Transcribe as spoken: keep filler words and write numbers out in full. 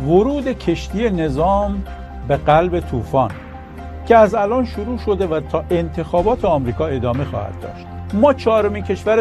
ورود کشتی نظام به قلب طوفان که از الان شروع شده و تا انتخابات آمریکا ادامه خواهد داشت. ما چهارمین کشور